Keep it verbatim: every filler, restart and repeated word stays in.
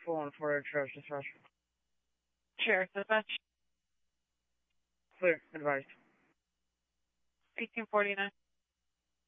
four one four Charge Dispatch. Sheriff Dispatch. Clear. Advised. eighteen forty-nine.